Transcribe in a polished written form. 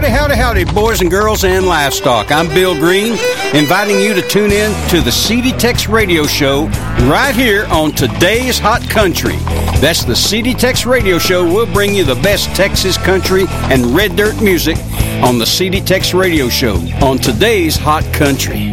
Howdy, howdy, boys and girls and livestock. I'm Bill Green, inviting you to tune in to the CD Tex Radio Show right here on Today's Hot Country. That's the CD Tex Radio Show. We'll bring you the best Texas country and red dirt music on the CD Tex Radio Show on Today's Hot Country.